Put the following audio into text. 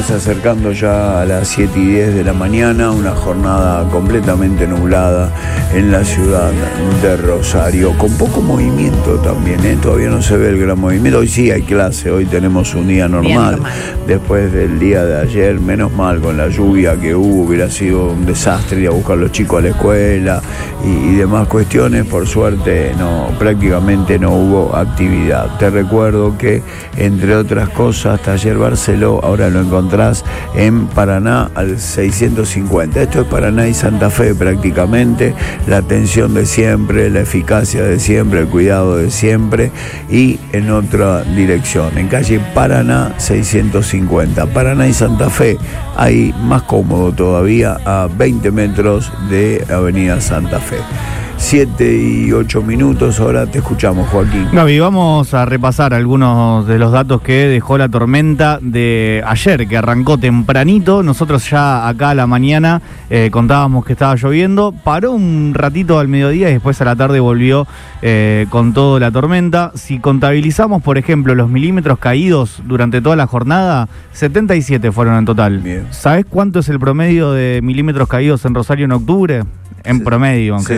estamos acercando ya a las 7:10 de la mañana, una jornada completamente nublada en la ciudad de Rosario, con poco movimiento también, todavía no se ve el gran movimiento. Hoy sí hay clase, hoy tenemos un día normal, después del día de ayer, menos mal con la lluvia que hubiera sido un desastre ir a buscar a los chicos a la escuela y demás cuestiones. Por suerte prácticamente no hubo actividad. Te recuerdo que, entre otras cosas, Taller Barceló ahora lo encontrás en Paraná al 650. Esto es Paraná y Santa Fe prácticamente, la atención de siempre, la eficacia de siempre, el cuidado de siempre, y en otra dirección, en calle Paraná 650. Paraná y Santa Fe, ahí más cómodo todavía, a 20 metros de Avenida Santa Fe. 7:08, ahora te escuchamos, Joaquín. Gaby, vamos a repasar algunos de los datos que dejó la tormenta de ayer, que arrancó tempranito. Nosotros ya acá a la mañana contábamos que estaba lloviendo, paró un ratito al mediodía y después a la tarde volvió con toda la tormenta. Si contabilizamos, por ejemplo, los milímetros caídos durante toda la jornada, 77 fueron en total. Bien. ¿Sabés cuánto es el promedio de milímetros caídos en Rosario en octubre? En promedio, aunque